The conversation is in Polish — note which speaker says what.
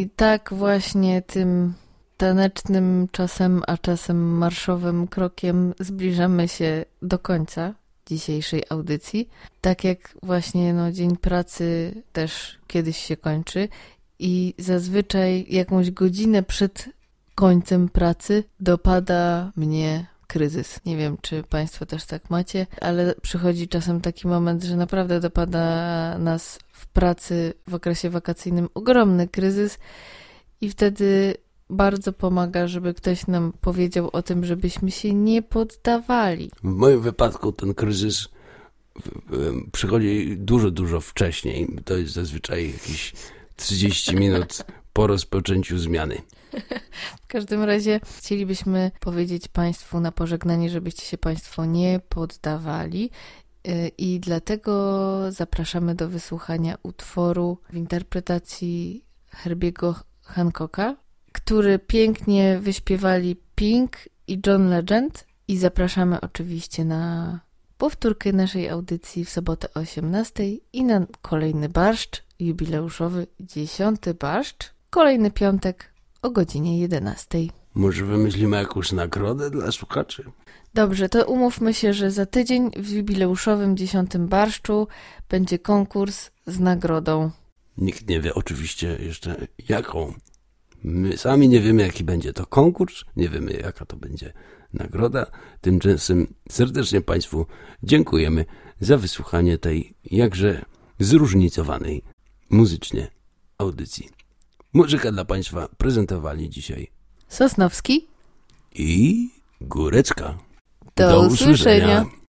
Speaker 1: I tak właśnie tym tanecznym czasem, a czasem marszowym krokiem zbliżamy się do końca dzisiejszej audycji. Tak jak właśnie Dzień Pracy też kiedyś się kończy i zazwyczaj jakąś godzinę przed końcem pracy dopada mnie kryzys. Nie wiem, czy Państwo też tak macie, ale przychodzi czasem taki moment, że naprawdę dopada nas w pracy w okresie wakacyjnym ogromny kryzys i wtedy bardzo pomaga, żeby ktoś nam powiedział o tym, żebyśmy się nie poddawali.
Speaker 2: W moim wypadku ten kryzys przychodzi dużo wcześniej. To jest zazwyczaj jakieś 30 minut po rozpoczęciu zmiany.
Speaker 1: W każdym razie chcielibyśmy powiedzieć Państwu na pożegnanie, żebyście się Państwo nie poddawali i dlatego zapraszamy do wysłuchania utworu w interpretacji Herbiego Hancocka, który pięknie wyśpiewali Pink i John Legend i zapraszamy oczywiście na powtórkę naszej audycji w sobotę o 18:00 i na kolejny barszcz jubileuszowy 10. barszcz, kolejny piątek o godzinie 11:00.
Speaker 2: Może wymyślimy jakąś nagrodę dla słuchaczy?
Speaker 1: Dobrze, to umówmy się, że za tydzień w jubileuszowym 10. barszczu będzie konkurs z nagrodą.
Speaker 2: Nikt nie wie oczywiście jeszcze jaką. My sami nie wiemy, jaki będzie to konkurs, nie wiemy, jaka to będzie nagroda. Tymczasem serdecznie Państwu dziękujemy za wysłuchanie tej jakże zróżnicowanej muzycznie audycji. Muzykę dla Państwa prezentowali dzisiaj
Speaker 1: Sosnowski
Speaker 2: i Górecka.
Speaker 1: Do usłyszenia.